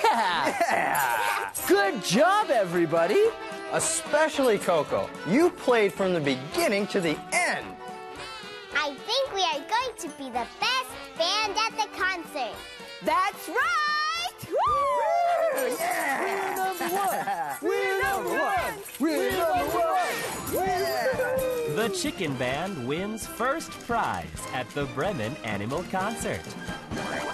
Yeah! Good job, everybody! Especially Coco. You played from the beginning to the end. I think we are going to be the best band at the concert. That's right! Woo! Yeah! We're number one! We're number one! Yeah! The Chicken Band wins first prize at the Bremen Animal Concert.